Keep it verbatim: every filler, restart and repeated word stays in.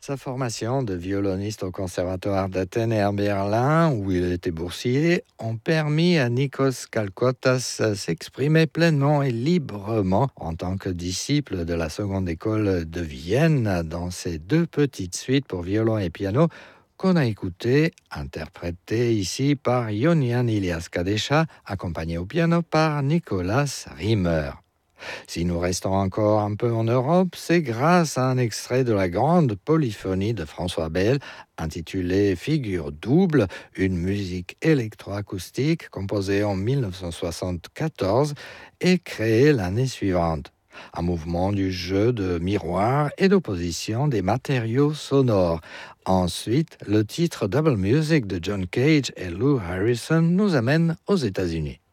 Sa formation de violoniste au Conservatoire d'Athènes et à Berlin, où il était boursier, ont permis à Nikos Kalkotas de s'exprimer pleinement et librement en tant que disciple de la seconde école de Vienne dans ses deux petites suites pour violon et piano qu'on a écoutées, interprétées ici par Ionian Ilias Kadesha, accompagné au piano par Nicolas Riemer. Si nous restons encore un peu en Europe, c'est grâce à un extrait de la grande polyphonie de François Bell, intitulé Figure double, une musique électroacoustique composée en dix-neuf cent soixante-quatorze et créée l'année suivante. Un mouvement du jeu de miroir et d'opposition des matériaux sonores. Ensuite, le titre Double Music de John Cage et Lou Harrison nous amène aux États-Unis.